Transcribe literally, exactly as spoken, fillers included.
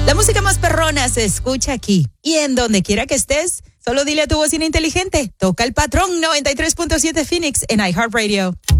La música más perrona se escucha aquí. Y en donde quiera que estés, solo dile a tu bocina inteligente. Toca el patrón noventa y tres punto siete Phoenix en iHeartRadio.